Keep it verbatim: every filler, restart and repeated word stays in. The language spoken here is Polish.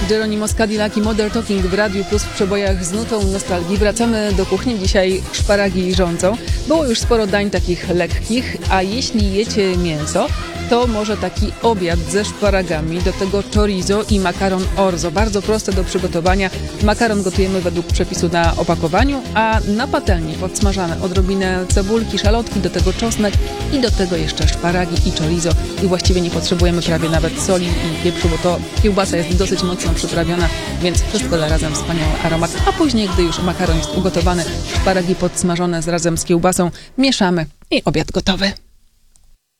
Geronimo Cadillac i Modern Talking w Radiu Plus w przebojach z nutą nostalgii. Wracamy do kuchni. Dzisiaj szparagi rządzą. Było już sporo dań takich lekkich, a jeśli jecie mięso, to może taki obiad ze szparagami, do tego chorizo i makaron orzo. Bardzo proste do przygotowania. Makaron gotujemy według przepisu na opakowaniu, a na patelni podsmażane odrobinę cebulki, szalotki, do tego czosnek i do tego jeszcze szparagi i chorizo. I właściwie nie potrzebujemy prawie nawet soli i pieprzu, bo to kiełbasa jest dosyć mocno przyprawiona, więc wszystko da razem wspaniały aromat. A później, gdy już makaron jest ugotowany, szparagi podsmażone z razem z kiełbasą, mieszamy i obiad gotowy.